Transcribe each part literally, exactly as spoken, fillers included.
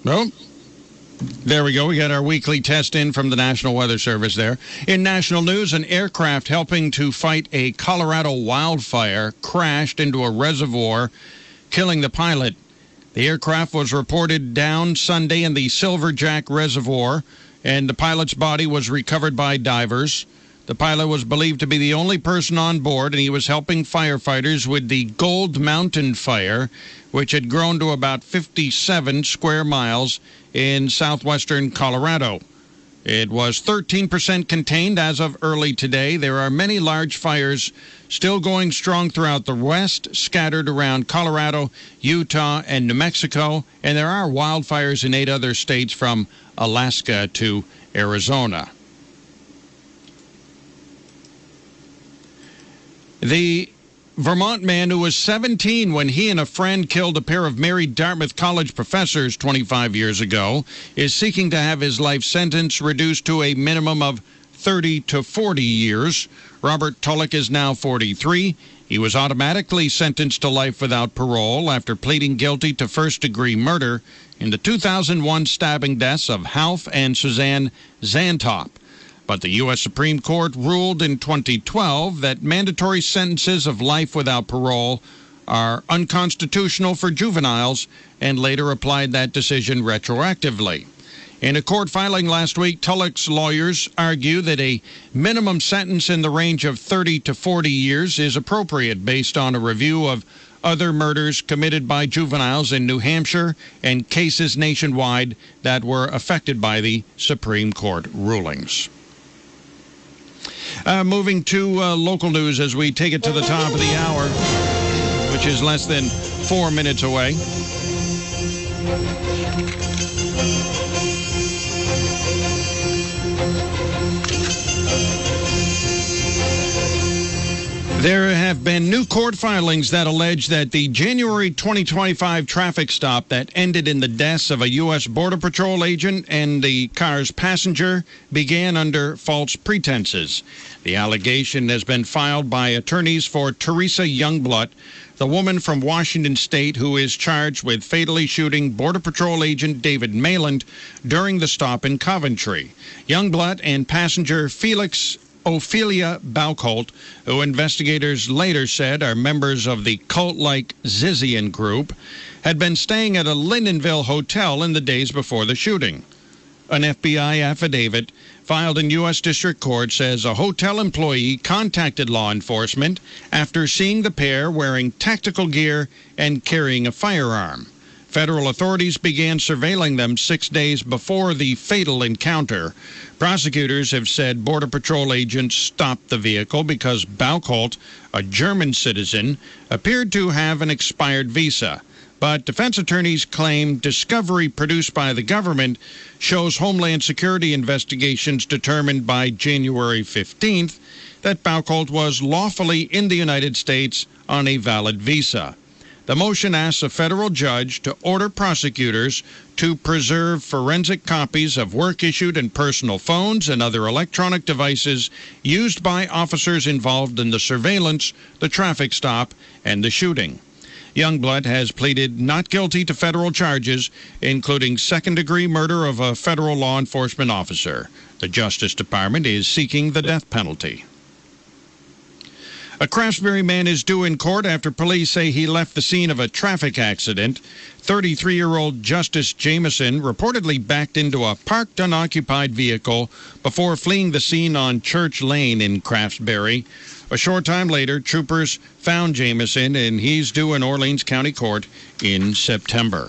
Nope. There we go. We got our weekly test in from the National Weather Service there. In national news, an aircraft helping to fight a Colorado wildfire crashed into a reservoir, killing the pilot. The aircraft was reported down Sunday in the Silverjack Reservoir, and the pilot's body was recovered by divers. The pilot was believed to be the only person on board, and he was helping firefighters with the Gold Mountain Fire, which had grown to about fifty-seven square miles in southwestern Colorado. It was thirteen percent contained as of early today. There are many large fires still going strong throughout the west, scattered around Colorado, Utah, and New Mexico, and there are wildfires in eight other states from Alaska to Arizona. The Vermont man who was seventeen when he and a friend killed a pair of married Dartmouth College professors twenty-five years ago is seeking to have his life sentence reduced to a minimum of thirty to forty years. Robert Tulloch is now forty-three. He was automatically sentenced to life without parole after pleading guilty to first-degree murder in the two thousand one stabbing deaths of Half and Suzanne Zantop. But the U S Supreme Court ruled in twenty twelve that mandatory sentences of life without parole are unconstitutional for juveniles and later applied that decision retroactively. In a court filing last week, Tulloch's lawyers argue that a minimum sentence in the range of thirty to forty years is appropriate based on a review of other murders committed by juveniles in New Hampshire and cases nationwide that were affected by the Supreme Court rulings. Uh, moving to uh, local news as we take it to the top of the hour, which is less than four minutes away. There have been new court filings that allege that the January twenty twenty-five traffic stop that ended in the deaths of a U S Border Patrol agent and the car's passenger began under false pretenses. The allegation has been filed by attorneys for Teresa Youngblood, the woman from Washington State who is charged with fatally shooting Border Patrol agent David Mayland during the stop in Coventry. Youngblood and passenger Felix Ophelia Baucolt, who investigators later said are members of the cult-like Zizian group, had been staying at a Lindenville hotel in the days before the shooting. An F B I affidavit filed in U S District Court says a hotel employee contacted law enforcement after seeing the pair wearing tactical gear and carrying a firearm. Federal authorities began surveilling them six days before the fatal encounter. Prosecutors have said Border Patrol agents stopped the vehicle because Baucolt, a German citizen, appeared to have an expired visa. But defense attorneys claim discovery produced by the government shows Homeland Security investigations determined by January fifteenth that Baucolt was lawfully in the United States on a valid visa. The motion asks a federal judge to order prosecutors to preserve forensic copies of work-issued and personal phones and other electronic devices used by officers involved in the surveillance, the traffic stop, and the shooting. Youngblood has pleaded not guilty to federal charges, including second-degree murder of a federal law enforcement officer. The Justice Department is seeking the death penalty. A Craftsbury man is due in court after police say he left the scene of a traffic accident. thirty-three-year-old Justice Jameson reportedly backed into a parked unoccupied vehicle before fleeing the scene on Church Lane in Craftsbury. A short time later, troopers found Jameson, and he's due in Orleans County Court in September.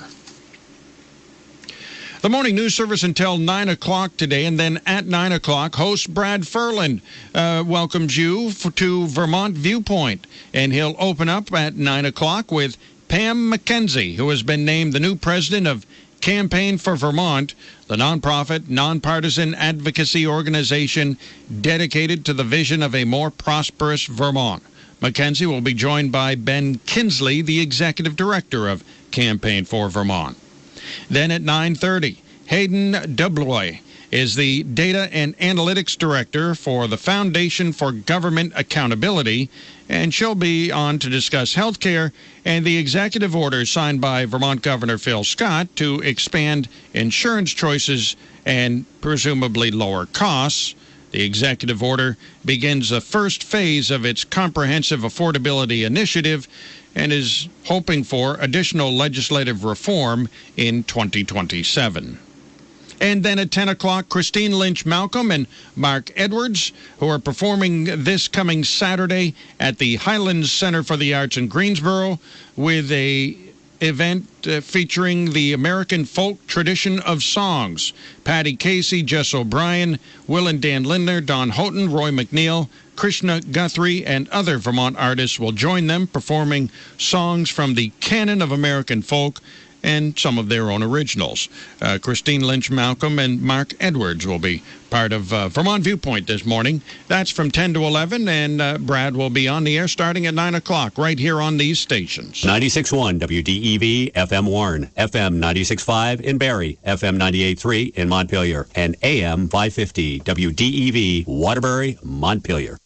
The morning news service until nine o'clock today, and then at nine o'clock, host Brad Ferland uh, welcomes you for, to Vermont Viewpoint, and he'll open up at nine o'clock with Pam McKenzie, who has been named the new president of Campaign for Vermont, the nonprofit, nonpartisan advocacy organization dedicated to the vision of a more prosperous Vermont. McKenzie will be joined by Ben Kinsley, the executive director of Campaign for Vermont. Then at nine thirty, Hayden Dubloy is the Data and Analytics Director for the Foundation for Government Accountability, and she'll be on to discuss health care and the executive order signed by Vermont Governor Phil Scott to expand insurance choices and presumably lower costs. The executive order begins the first phase of its comprehensive affordability initiative and is hoping for additional legislative reform in twenty twenty-seven. And then at ten o'clock, Christine Lynch Malcolm and Mark Edwards, who are performing this coming Saturday at the Highlands Center for the Arts in Greensboro with a event uh, featuring the American folk tradition of songs. Patty Casey, Jess O'Brien, Will and Dan Lindner, Don Houghton, Roy McNeil, Krishna Guthrie, and other Vermont artists will join them performing songs from the canon of American folk and some of their own originals. Uh, Christine Lynch Malcolm and Mark Edwards will be part of uh, Vermont Viewpoint this morning. That's from ten to eleven, and uh, Brad will be on the air starting at nine o'clock right here on these stations. ninety-six point one W D E V, F M Warren, F M ninety-six point five in Barrie, F M ninety-eight point three in Montpelier, and A M five fifty W D E V, Waterbury, Montpelier.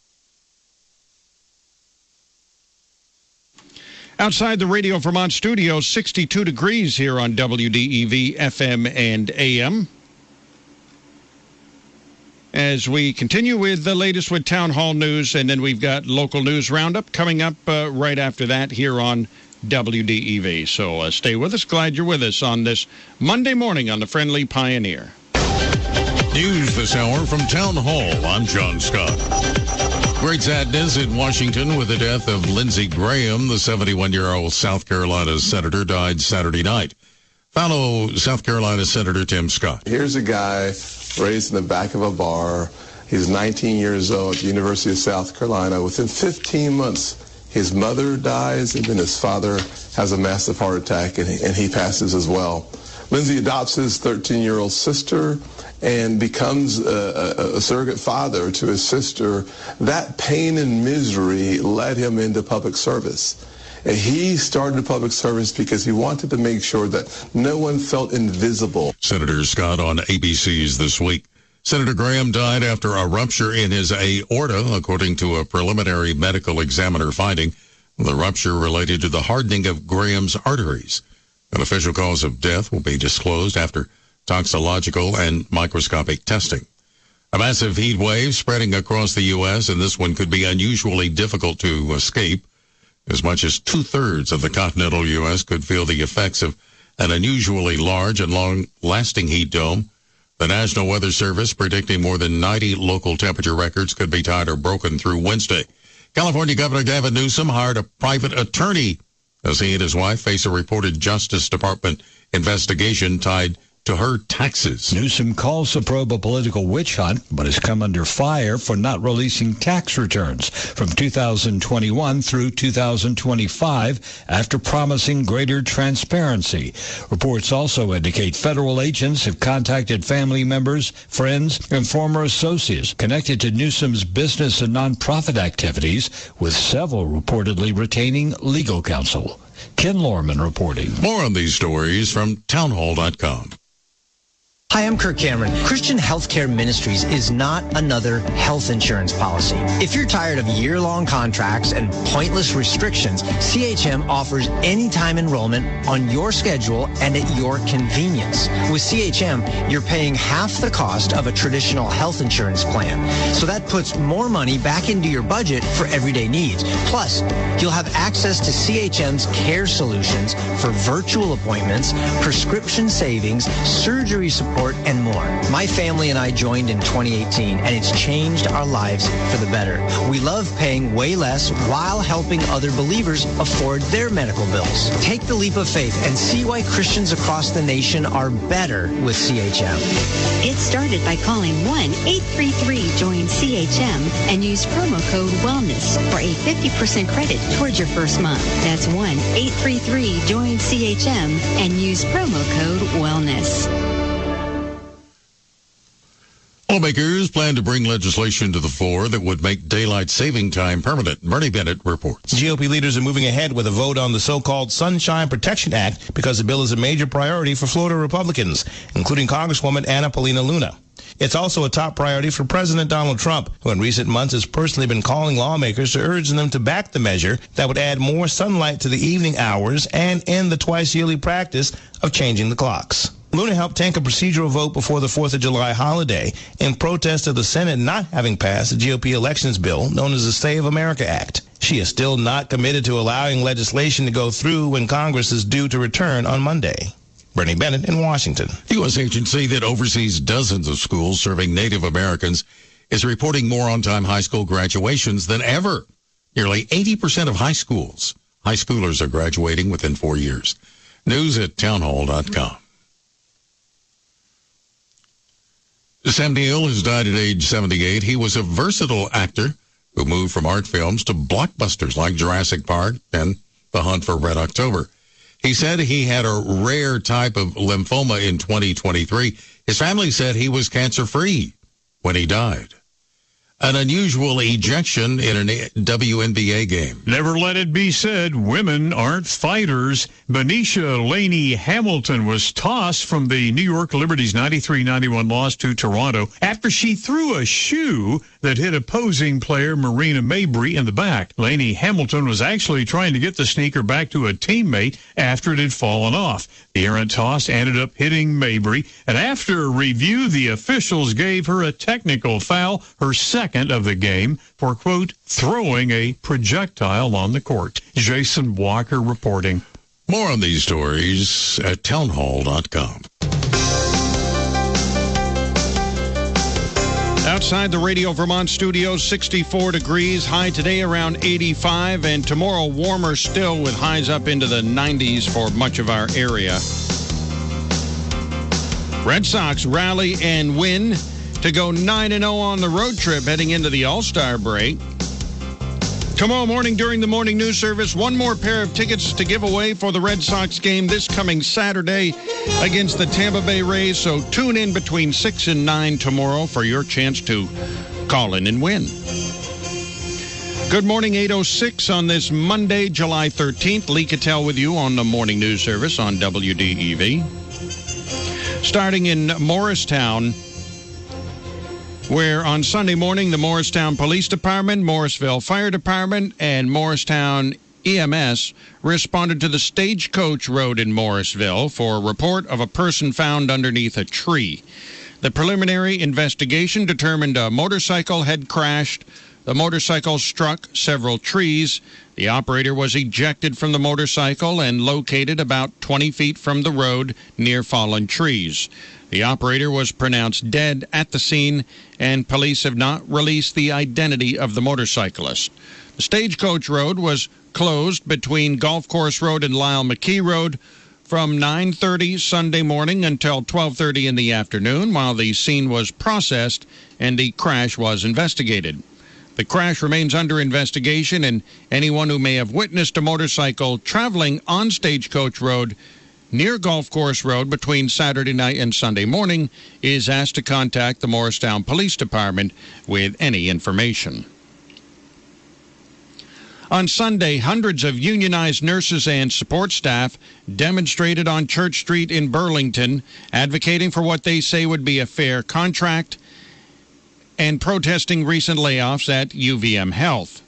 Outside the Radio Vermont studio, sixty-two degrees here on W D E V, F M, and A M. As we continue with the latest with Town Hall News, and then we've got local news roundup coming up uh, right after that here on W D E V. So uh, stay with us. Glad you're with us on this Monday morning on the Friendly Pioneer. News this hour from Town Hall. I'm John Scott. Great sadness in Washington with the death of Lindsey Graham. The seventy-one-year-old South Carolina senator died Saturday night. Follow South Carolina Senator Tim Scott. Here's a guy raised in the back of a bar. He's nineteen years old at the University of South Carolina. Within fifteen months, his mother dies, and then his father has a massive heart attack, and he, and he passes as well. Lindsey adopts his thirteen-year-old sister and becomes a, a, a surrogate father to his sister. That pain and misery led him into public service. And he started public service because he wanted to make sure that no one felt invisible. Senator Scott on A B C's This Week. Senator Graham died after a rupture in his aorta, according to a preliminary medical examiner finding. The rupture related to the hardening of Graham's arteries. An official cause of death will be disclosed after toxicological and microscopic testing. A massive heat wave spreading across the U S, and this one could be unusually difficult to escape. As much as two-thirds of the continental U S could feel the effects of an unusually large and long-lasting heat dome. The National Weather Service predicting more than ninety local temperature records could be tied or broken through Wednesday. California Governor Gavin Newsom hired a private attorney as he and his wife face a reported Justice Department investigation tied to her taxes. Newsom calls the probe a political witch hunt, but has come under fire for not releasing tax returns from two thousand twenty-one through two thousand twenty-five after promising greater transparency. Reports also indicate federal agents have contacted family members, friends, and former associates connected to Newsom's business and nonprofit activities, with several reportedly retaining legal counsel. Ken Lorman reporting. More on these stories from townhall dot com. Hi, I'm Kirk Cameron. Christian Healthcare Ministries is not another health insurance policy. If you're tired of year-long contracts and pointless restrictions, C H M offers anytime enrollment on your schedule and at your convenience. With C H M, you're paying half the cost of a traditional health insurance plan. So that puts more money back into your budget for everyday needs. Plus, you'll have access to C H M's care solutions for virtual appointments, prescription savings, surgery support, and more. My family and I joined in twenty eighteen, and it's changed our lives for the better. We love paying way less while helping other believers afford their medical bills. Take the leap of faith and see why Christians across the nation are better with C H M. It started by calling one eight three three join C H M and use promo code WELLNESS for a fifty percent credit towards your first month. That's one eight three three join C H M and use promo code WELLNESS. Lawmakers plan to bring legislation to the floor that would make daylight saving time permanent. Bernie Bennett reports. G O P leaders are moving ahead with a vote on the so-called Sunshine Protection Act because the bill is a major priority for Florida Republicans, including Congresswoman Anna Paulina Luna. It's also a top priority for President Donald Trump, who in recent months has personally been calling lawmakers to urge them to back the measure that would add more sunlight to the evening hours and end the twice-yearly practice of changing the clocks. Luna helped tank a procedural vote before the fourth of July holiday in protest of the Senate not having passed the G O P elections bill known as the Save America Act. She is still not committed to allowing legislation to go through when Congress is due to return on Monday. Bernie Bennett in Washington. The U S agency that oversees dozens of schools serving Native Americans is reporting more on-time high school graduations than ever. Nearly eighty percent of high schools, high schoolers are graduating within four years. News at townhall dot com. Sam Neill has died at age seventy-eight. He was a versatile actor who moved from art films to blockbusters like Jurassic Park and The Hunt for Red October. He said he had a rare type of lymphoma in twenty twenty-three. His family said he was cancer-free when he died. An unusual ejection in a W N B A game. Never let it be said women aren't fighters. Benicia Laney Hamilton was tossed from the New York Liberty's ninety-three ninety-one loss to Toronto after she threw a shoe that hit opposing player Marina Mabrey in the back. Laney Hamilton was actually trying to get the sneaker back to a teammate after it had fallen off. The errant toss ended up hitting Mabrey, and after review, the officials gave her a technical foul, her second of the game, for, quote, throwing a projectile on the court. Jason Walker reporting. More on these stories at townhall dot com. Outside the Radio Vermont studios, sixty-four degrees. High today around eighty-five, and tomorrow warmer still with highs up into the nineties for much of our area. Red Sox rally and win to go nine and oh on the road trip heading into the All-Star break. Tomorrow morning during the morning news service, one more pair of tickets to give away for the Red Sox game this coming Saturday against the Tampa Bay Rays. So tune in between six and nine tomorrow for your chance to call in and win. Good morning, eight oh six on this Monday, July thirteenth. Lee Cattell with you on the morning news service on W D E V. Starting in Morristown, where on Sunday morning, the Morristown Police Department, Morrisville Fire Department, and Morristown E M S responded to the Stagecoach Road in Morrisville for a report of a person found underneath a tree. The preliminary investigation determined a motorcycle had crashed. The motorcycle struck several trees. The operator was ejected from the motorcycle and located about twenty feet from the road near fallen trees. The operator was pronounced dead at the scene, and police have not released the identity of the motorcyclist. The Stagecoach Road was closed between Golf Course Road and Lyle McKee Road from nine thirty Sunday morning until twelve thirty in the afternoon, while the scene was processed and the crash was investigated. The crash remains under investigation, and anyone who may have witnessed a motorcycle traveling on Stagecoach Road near Golf Course Road between Saturday night and Sunday morning is asked to contact the Morristown Police Department with any information. On Sunday, hundreds of unionized nurses and support staff demonstrated on Church Street in Burlington, advocating for what they say would be a fair contract and protesting recent layoffs at U V M Health.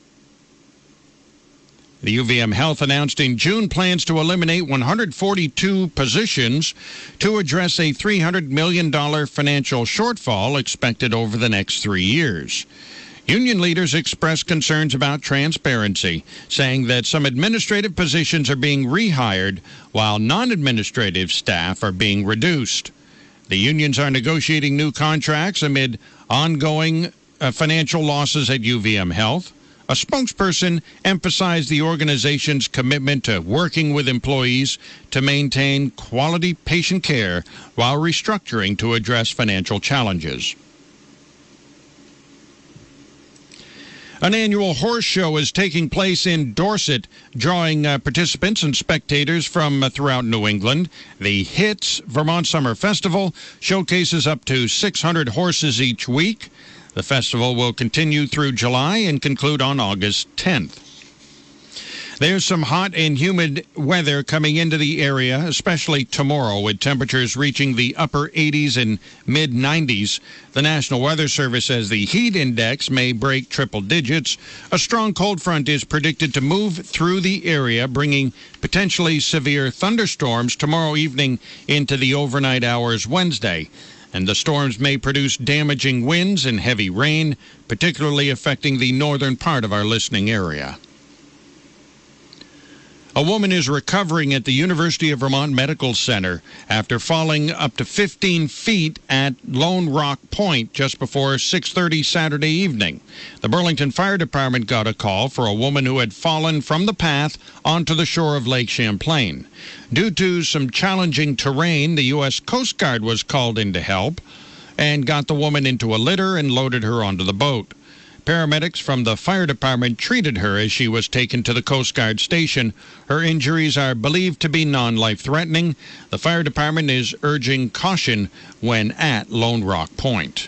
The U V M Health announced in June plans to eliminate one hundred forty-two positions to address a three hundred million dollars financial shortfall expected over the next three years. Union leaders expressed concerns about transparency, saying that some administrative positions are being rehired while non-administrative staff are being reduced. The unions are negotiating new contracts amid ongoing uh, financial losses at U V M Health. A spokesperson emphasized the organization's commitment to working with employees to maintain quality patient care while restructuring to address financial challenges. An annual horse show is taking place in Dorset, drawing uh, participants and spectators from uh, throughout New England. The HITS Vermont Summer Festival showcases up to six hundred horses each week. The festival will continue through July and conclude on August tenth. There's some hot and humid weather coming into the area, especially tomorrow, with temperatures reaching the upper eighties and mid nineties. The National Weather Service says the heat index may break triple digits. A strong cold front is predicted to move through the area, bringing potentially severe thunderstorms tomorrow evening into the overnight hours Wednesday. And the storms may produce damaging winds and heavy rain, particularly affecting the northern part of our listening area. A woman is recovering at the University of Vermont Medical Center after falling up to fifteen feet at Lone Rock Point just before six thirty Saturday evening. The Burlington Fire Department got a call for a woman who had fallen from the path onto the shore of Lake Champlain. Due to some challenging terrain, the U S Coast Guard was called in to help and got the woman into a litter and loaded her onto the boat. Paramedics from the fire department treated her as she was taken to the Coast Guard station. Her injuries are believed to be non-life-threatening. The fire department is urging caution when at Lone Rock Point.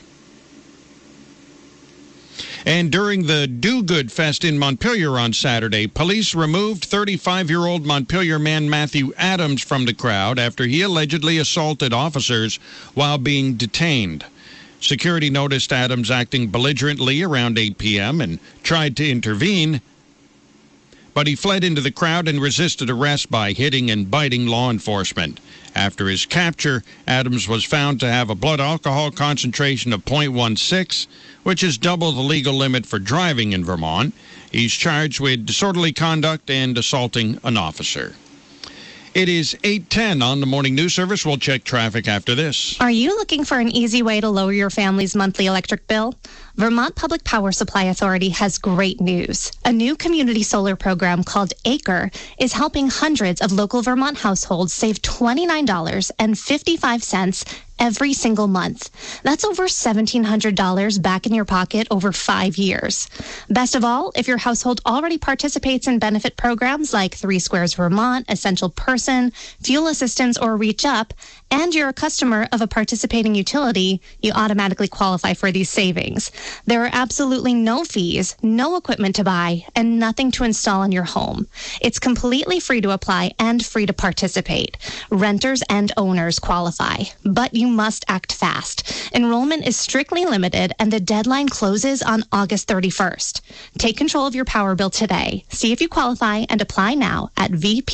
And during the Do Good Fest in Montpelier on Saturday, police removed thirty-five-year-old Montpelier man Matthew Adams from the crowd after he allegedly assaulted officers while being detained. Security noticed Adams acting belligerently around eight p.m. and tried to intervene, but he fled into the crowd and resisted arrest by hitting and biting law enforcement. After his capture, Adams was found to have a blood alcohol concentration of zero point one six, which is double the legal limit for driving in Vermont. He's charged with disorderly conduct and assaulting an officer. It is eight ten on the Morning News Service. We'll check traffic after this. Are you looking for an easy way to lower your family's monthly electric bill? Vermont Public Power Supply Authority has great news. A new community solar program called ACRE is helping hundreds of local Vermont households save twenty-nine dollars and fifty-five cents every single month. That's over seventeen hundred dollars back in your pocket over five years. Best of all, if your household already participates in benefit programs like Three Squares Vermont, Essential Person, Fuel Assistance, or Reach Up, and you're a customer of a participating utility, you automatically qualify for these savings. There are absolutely no fees, no equipment to buy, and nothing to install in your home. It's completely free to apply and free to participate. Renters and owners qualify, but you must act fast. Enrollment is strictly limited, and the deadline closes on August thirty-first. Take control of your power bill today. See if you qualify and apply now at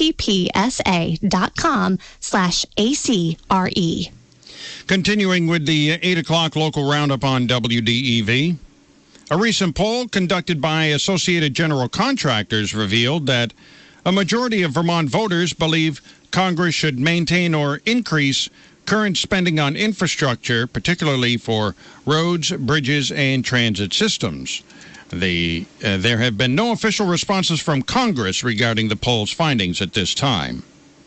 vppsa.com slash ACRE. Continuing with the eight o'clock local roundup on W D E V. A recent poll conducted by Associated General Contractors revealed that a majority of Vermont voters believe Congress should maintain or increase current spending on infrastructure, particularly for roads, bridges, and transit systems. The, uh, there have been no official responses from Congress regarding the poll's findings at this time.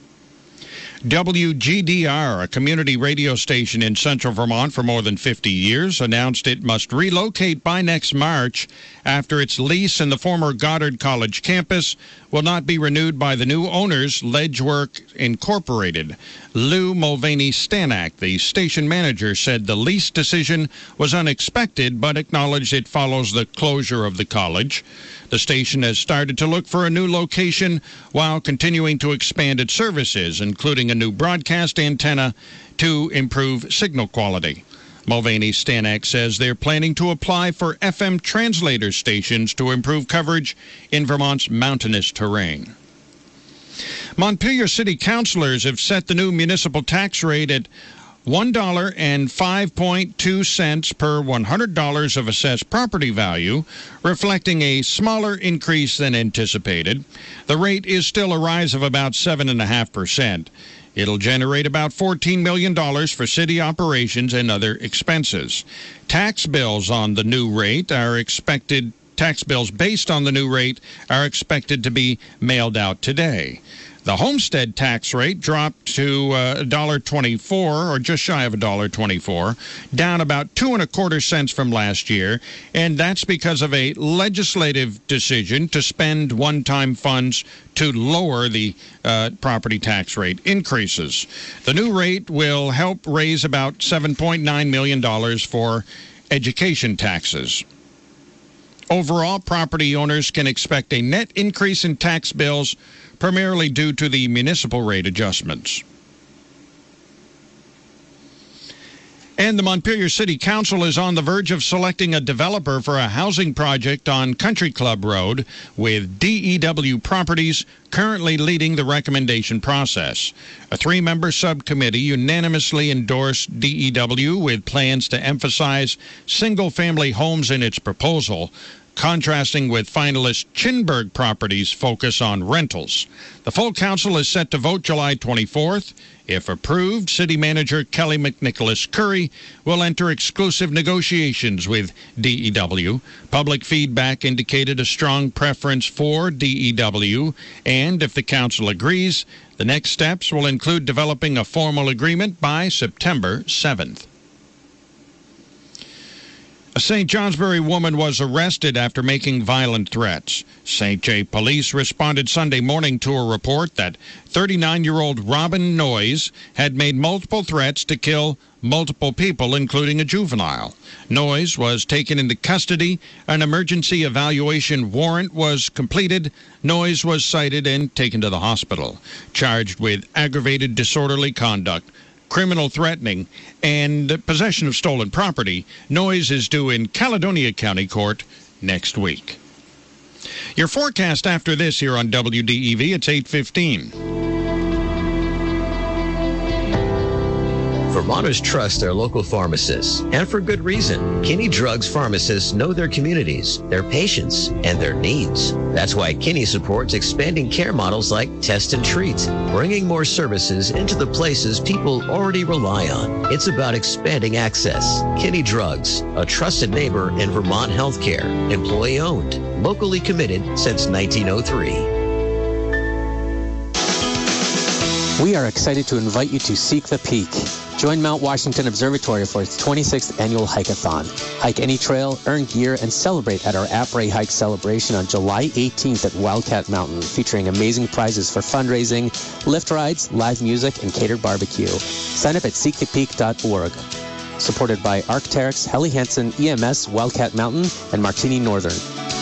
W G D R, a community radio station in central Vermont for more than fifty years, announced it must relocate by next March after its lease in the former Goddard College campus will not be renewed by the new owners, Ledgework Incorporated. Lou Mulvaney-Stanak, the station manager, said the lease decision was unexpected but acknowledged it follows the closure of the college. The station has started to look for a new location while continuing to expand its services, including a new broadcast antenna to improve signal quality. Mulvaney-Stanak says they're planning to apply for F M translator stations to improve coverage in Vermont's mountainous terrain. Montpelier City Councilors have set the new municipal tax rate at one dollar and five point two cents per one hundred dollars of assessed property value, reflecting a smaller increase than anticipated. The rate is still a rise of about seven point five percent. It'll generate about fourteen million dollars for city operations and other expenses. Tax bills on the new rate are expected, tax bills based on the new rate are expected to be mailed out today. The homestead tax rate dropped to uh, one dollar and twenty-four cents, or just shy of one dollar and twenty-four cents, down about two and a quarter cents from last year, and that's because of a legislative decision to spend one-time funds to lower the uh, property tax rate increases. The new rate will help raise about seven point nine million dollars for education taxes. Overall, property owners can expect a net increase in tax bills, primarily due to the municipal rate adjustments. And the Montpelier City Council is on the verge of selecting a developer for a housing project on Country Club Road, with D E W Properties currently leading the recommendation process. A three-member subcommittee unanimously endorsed D E W with plans to emphasize single-family homes in its proposal, contrasting with finalist Chinberg Properties' focus on rentals. The full council is set to vote July twenty-fourth. If approved, City Manager Kelly McNicholas Curry will enter exclusive negotiations with D E W. Public feedback indicated a strong preference for D E W, and if the council agrees, the next steps will include developing a formal agreement by September seventh. A Saint Johnsbury woman was arrested after making violent threats. Saint J police responded Sunday morning to a report that thirty-nine-year-old Robin Noyes had made multiple threats to kill multiple people, including a juvenile. Noyes was taken into custody. An emergency evaluation warrant was completed. Noyes was cited and taken to the hospital, charged with aggravated disorderly conduct, criminal threatening, and possession of stolen property. Noyes is due in Caledonia County Court next week. Your forecast after this here on W D E V, it's eight fifteen. Vermonters trust their local pharmacists, and for good reason. Kinney Drugs pharmacists know their communities, their patients, and their needs. That's why Kinney supports expanding care models like Test and Treat, bringing more services into the places people already rely on. It's about expanding access. Kinney Drugs, a trusted neighbor in Vermont healthcare, employee-owned, locally committed since nineteen oh three. We are excited to invite you to Seek the Peak. Join Mount Washington Observatory for its twenty-sixth annual hike-a-thon. Hike any trail, earn gear, and celebrate at our Après Hike celebration on July eighteenth at Wildcat Mountain, featuring amazing prizes for fundraising, lift rides, live music, and catered barbecue. Sign up at seek the peak dot org. Supported by Arc'teryx, Helly Hansen, E M S, Wildcat Mountain, and Martini Northern.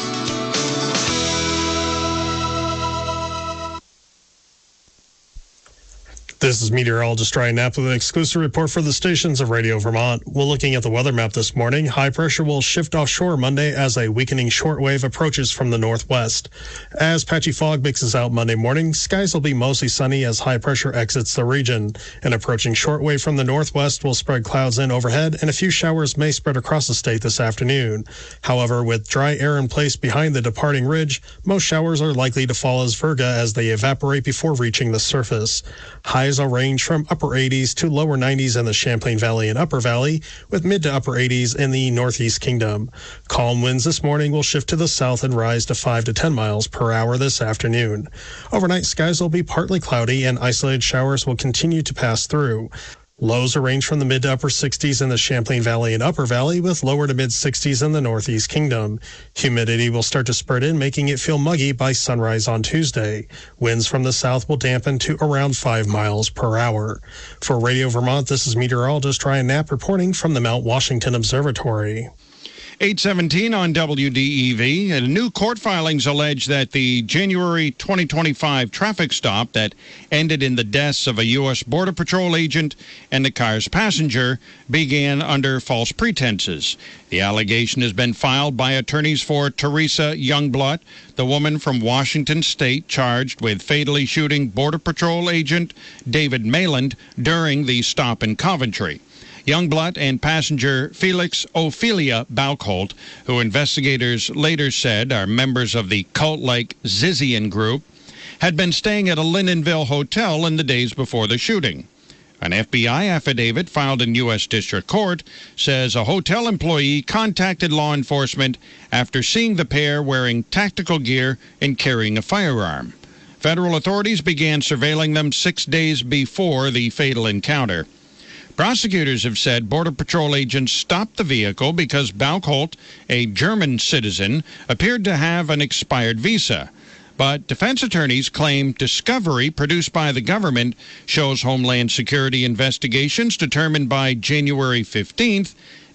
This is meteorologist Ryan Knapp with an exclusive report for the stations of Radio Vermont. We're looking at the weather map this morning. High pressure will shift offshore Monday as a weakening shortwave approaches from the northwest. As patchy fog mixes out Monday morning, skies will be mostly sunny as high pressure exits the region. An approaching shortwave from the northwest will spread clouds in overhead, and a few showers may spread across the state this afternoon. However, with dry air in place behind the departing ridge, most showers are likely to fall as virga as they evaporate before reaching the surface. Highs will range from upper eighties to lower nineties in the Champlain Valley and Upper Valley, with mid to upper eighties in the Northeast Kingdom. Calm winds this morning will shift to the south and rise to five to ten miles per hour this afternoon. Overnight, skies will be partly cloudy and isolated showers will continue to pass through. Lows will range from the mid to upper sixties in the Champlain Valley and Upper Valley, with lower to mid sixties in the Northeast Kingdom. Humidity will start to spread in, making it feel muggy by sunrise on Tuesday. Winds from the south will dampen to around five miles per hour. For Radio Vermont, this is meteorologist Ryan Knapp reporting from the Mount Washington Observatory. eight seventeen on W D E V. And new court filings allege that the January twenty twenty-five traffic stop that ended in the deaths of a U S Border Patrol agent and the car's passenger began under false pretenses. The allegation has been filed by attorneys for Teresa Youngblood, the woman from Washington State charged with fatally shooting Border Patrol agent David Mayland during the stop in Coventry. Youngblood and passenger Felix Ophelia Baukholt, who investigators later said are members of the cult-like Zizian group, had been staying at a Lindenville hotel in the days before the shooting. An F B I affidavit filed in U S District Court says a hotel employee contacted law enforcement after seeing the pair wearing tactical gear and carrying a firearm. Federal authorities began surveilling them six days before the fatal encounter. Prosecutors have said Border Patrol agents stopped the vehicle because Baukholt, a German citizen, appeared to have an expired visa. But defense attorneys claim discovery produced by the government shows Homeland Security investigations determined by January fifteenth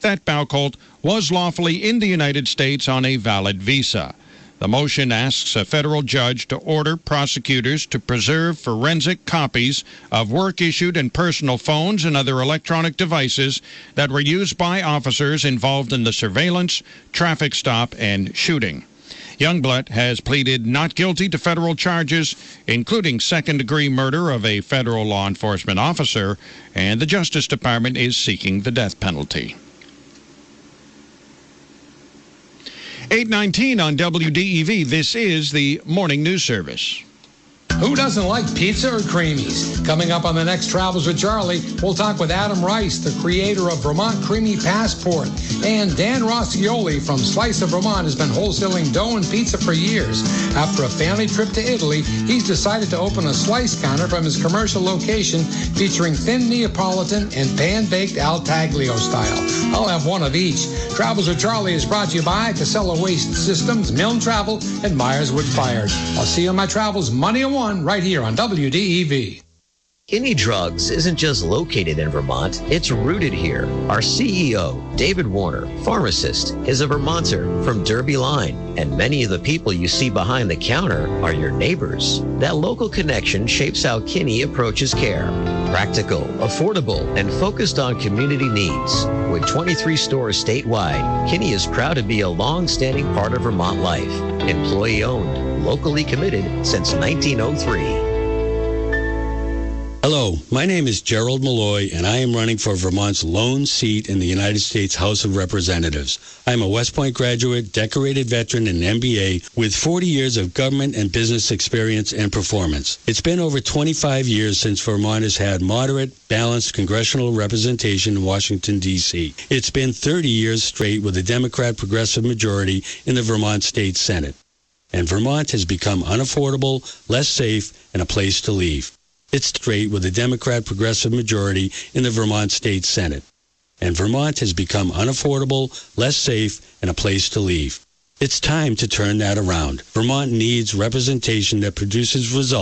that Bauckhult was lawfully in the United States on a valid visa. The motion asks a federal judge to order prosecutors to preserve forensic copies of work-issued and personal phones and other electronic devices that were used by officers involved in the surveillance, traffic stop, and shooting. Youngblood has pleaded not guilty to federal charges, including second-degree murder of a federal law enforcement officer, and the Justice Department is seeking the death penalty. eight nineteen on W D E V. This is the Morning News Service. Who doesn't like pizza or creamies? Coming up on the next Travels with Charlie, we'll talk with Adam Rice, the creator of Vermont Creamy Passport. And Dan Rossioli from Slice of Vermont has been wholesaling dough and pizza for years. After a family trip to Italy, he's decided to open a slice counter from his commercial location featuring thin Neapolitan and pan-baked Al Taglio style. I'll have one of each. Travels with Charlie is brought to you by Casella Waste Systems, Milne Travel, and Myers Wood Fired. I'll see you on my travels Monday at one right here on W D E V. Kinney Drugs isn't just located in Vermont, it's rooted here. Our C E O, David Warner, pharmacist, is a Vermonter from Derby Line, and many of the people you see behind the counter are your neighbors. That local connection shapes how Kinney approaches care. Practical, affordable, and focused on community needs. With twenty-three stores statewide, Kinney is proud to be a long-standing part of Vermont life. Employee-owned, locally committed since nineteen oh three. Hello, my name is Gerald Malloy, and I am running for Vermont's lone seat in the United States House of Representatives. I'm a West Point graduate, decorated veteran, and M B A with forty years of government and business experience and performance. It's been over twenty-five years since Vermont has had moderate, balanced congressional representation in Washington, D C It's been thirty years straight with a Democrat progressive majority in the Vermont State Senate. And Vermont has become unaffordable, less safe, and a place to leave. It's straight with a Democrat progressive majority in the Vermont State Senate. And Vermont has become unaffordable, less safe, and a place to leave. It's time to turn that around. Vermont needs representation that produces results.